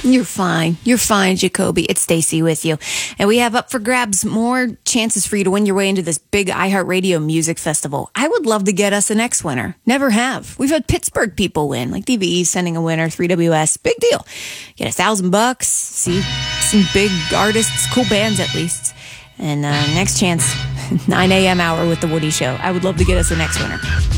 You're fine. You're fine, Jacoby. It's Stacy with you. And we have up for grabs more chances for you to win your way into this big iHeartRadio music festival. I would love to get us an next winner. Never have. We've had Pittsburgh people win, like DVE sending a winner, 3WS. Big deal. Get $1,000, see some big artists, cool bands at least. And next chance, 9 a.m. hour with The Woody Show. I would love to get us the next winner.